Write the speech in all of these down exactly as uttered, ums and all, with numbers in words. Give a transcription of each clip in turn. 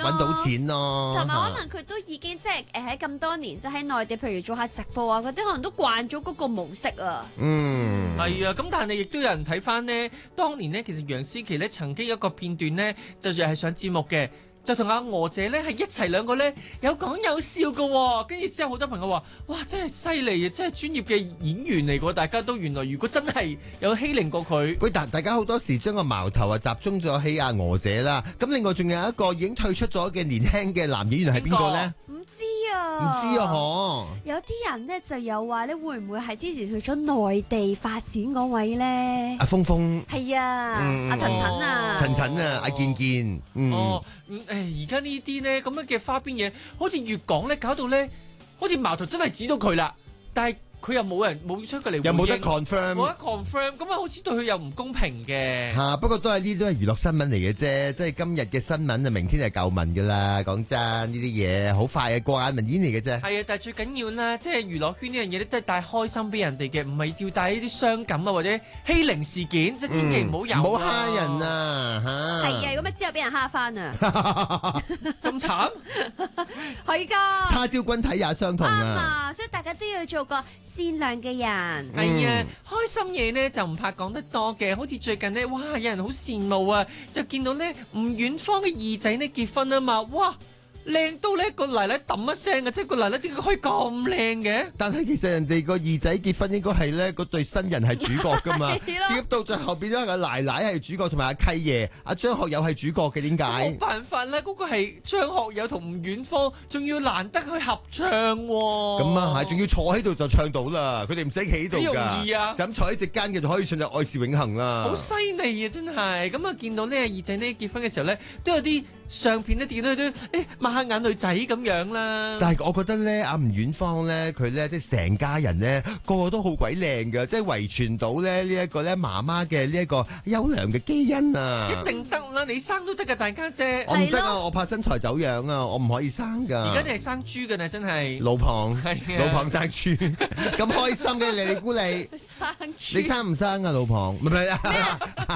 咯，揾到錢咯。 同埋可能佢都已經即係誒喺咁多年，即係喺內地，譬如做下直播啊嗰啲，可能都慣咗嗰個模式啊。 嗯， 係啊，咁但係亦都有人睇翻呢，當年呢，其實楊思琦呢曾經有一個片段呢，就係上節目嘅。就同阿娥姐咧係一齊兩個咧有講有笑嘅喎、哦，跟住之後好多朋友話：哇，真係犀利啊！真係專業嘅演員嚟嘅，大家都原來如果真係有欺凌過佢， 喂，但大家好多時將個矛頭啊集中咗喺阿娥姐啦。咁另外仲有一個已經退出咗嘅年輕嘅男演員係邊個咧？ 唔知啊， 唔知啊，嗬。 有啲人咧就有話咧，會唔會係之前去咗內地發展嗰位咧？ 阿峰峰係啊，阿、 嗯陳陳啊， 陳陳啊，阿健健，嗯。 哦，誒而家呢啲咧咁樣嘅花邊嘢，好似越講咧，搞到咧好似矛頭真係指到佢啦，但係佢又冇人冇出過嚟， 又冇得 confirm， 冇得 confirm， 咁啊好似對佢又唔公平嘅。 嚇、啊，不過都係呢啲都係娛樂新聞嚟嘅啫，即係今日嘅新聞啊，明天係舊聞噶啦。講真，呢啲嘢好快嘅過眼雲煙嚟嘅啫。 係啊，但係最緊要啦，即係娛樂圈呢樣嘢咧，都係帶開心俾人哋嘅，唔係要帶呢啲傷感啊或者欺凌事件，即係千祈唔好有， 唔好蝦人啊嚇。 係啊，咁啊之後俾人蝦翻啊， 咁慘， 係㗎。 他朝君體也相同啱啊！ 啊，所以大家都要做個善良嘅人。 係啊，開心嘢咧就唔怕講得多嘅，好似最近咧，哇，有人好羨慕啊，就見到咧吳遠芳嘅二仔呢結婚啊嘛，哇！靚到咧個奶奶揼一聲嘅，即係個奶奶點解可以咁靚嘅？ 但係其實人哋個二仔結婚應該係咧嗰對新人係主角噶嘛，結到最後變咗個奶奶係主角，同埋阿契爺阿張學友係主角嘅，點解？ 冇辦法啦，嗰、嗰個係張學友同吳遠芳，仲要難得去合唱喎、哦。 咁啊係，仲要坐喺度就唱到啦，佢哋唔使企喺度㗎， 幾容易啊， 就咁坐喺席間嘅就可以唱就愛是永恆啦。 好犀利啊，真係！咁啊，見到呢二仔呢結婚嘅時候咧，都有啲相片咧，見到都誒抹下眼淚仔咁樣啦。 但係我覺得咧，阿吳遠芳咧，佢咧即係成家人咧，個個都好鬼靚㗎，即係遺傳到咧呢一個咧媽媽嘅呢一個優良嘅基因啊！ 一定得啦，你生都得㗎，大家姐。 我唔得啊，我怕身材走樣啊，我唔可以生㗎。 而家你係生豬㗎啦，真係。 老龐， 係老龐生豬，咁開心嘅你你估你？ 生豬。 你生唔生啊，老龐？唔係唔係啊！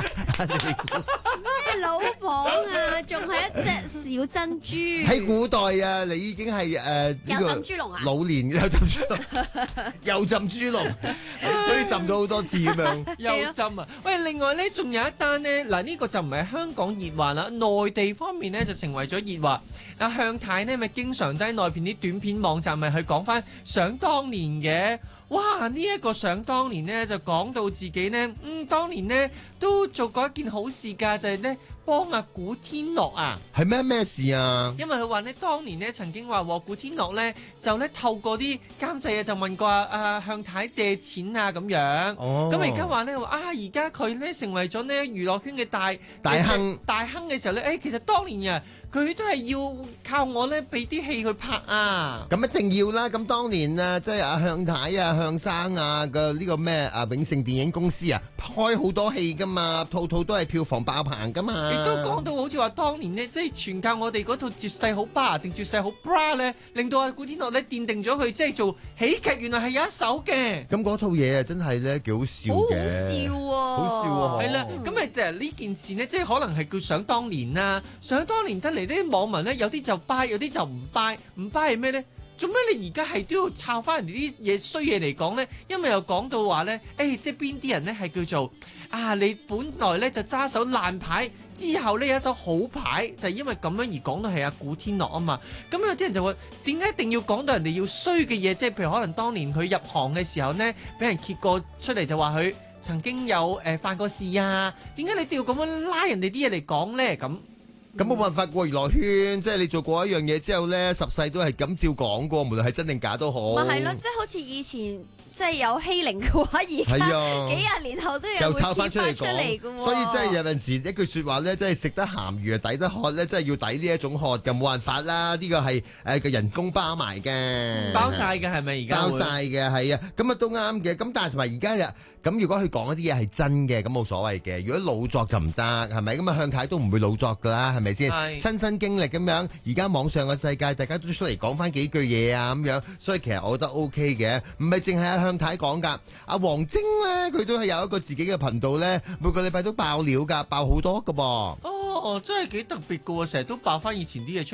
咩老婆啊？仲係一隻小珍珠。 喺古代啊，你已經係誒呢個有浸豬籠啊？ 老年有浸豬籠，又浸豬籠，好似浸咗好多次咁樣。 又浸啊！喂，另外咧，仲有一單呢，嗱、這、呢個就唔係香港熱話啦，內地方面呢，就成為咗熱話。阿向太呢咪經常都喺內邊啲短片網站咪去講翻想當年嘅。哇！呢、這、一個想當年呢，就講到自己呢，嗯，當年呢都做過一件好事㗎，就係、是、呢幫阿古天樂啊。 係咩咩事啊？ 因為佢話呢，當年呢曾經話古天樂呢，就呢透過啲監製啊，就問過阿、啊、向太借錢啊咁樣。 哦。 咁而家話呢，話啊，而家佢呢成為咗呢娛樂圈嘅大大亨大亨嘅時候呢，誒、哎，其實當年啊，佢都係要靠我呢俾啲戲去拍啊。 咁一定要啦！咁當年啊，即係阿向太啊、向生啊嘅呢個咩啊永盛電影公司啊，開好多戲噶嘛，套套都係票房爆棚噶嘛。 亦都講到好似話當年呢，即係全靠我哋嗰套絕世好 bra 定絕世好 bra 咧，令到阿古天樂咧奠定咗佢即係做喜劇，原來係有一手嘅。 咁嗰套嘢啊，真係咧幾好笑嘅， 好笑喎， 好笑喎。 係啦，咁咪誒呢件事呢，即係可能係叫想當年啦，想當年得嚟啲網民呢，有啲就 buy，有啲就唔 buy，唔 buy 係咩呢？做咩你而家係都要抄翻人哋啲嘢衰嘢嚟講呢？因為又講到話呢，誒、哎，即係邊啲人呢係叫做啊，你本來呢就揸手爛牌，之後呢有一手好牌，就係、是、因為咁樣而講到係阿古天樂啊嘛。咁有啲人就話，點解一定要講到人哋要衰嘅嘢？即係譬如可能當年佢入行嘅時候呢，俾人揭過出嚟就話佢曾經有誒、呃、犯過事啊？點解你一定要咁樣拉人哋啲嘢嚟講呢？咁咁冇辦法過娛樂圈，即係你做過一樣嘢之後咧，十世都係咁照講過，無論係真定假都好。 咪係咯，即係好似以前即係有欺凌嘅話，而家幾廿年後都有又會抄翻出嚟揭翻出嚟嘅講， 喎。 所以真係有陣時一句説話咧，真係食得鹹魚啊，抵得渴咧，真係要抵呢一種渴嘅，冇辦法啦。呢個係誒個人工包埋嘅， 包晒嘅係咪而家？ 包晒嘅係啊，咁啊都啱嘅。咁但係同埋而家啊，咁如果佢講一啲嘢係真嘅，咁冇所謂嘅。如果老作就唔得，係咪？咁啊向太都唔會老作噶啦，係咪先？親身經歷咁樣，而家網上嘅世界，大家都出嚟講翻幾句嘢啊咁樣，所以其實我覺得 O K 嘅，唔係淨係阿向太講㗎。阿黃晶咧，佢都係有一個自己嘅頻道咧，每個禮拜都爆料㗎，爆好多㗎噃。 哦，真係幾特別㗎喎，成日都爆翻以前啲嘢出。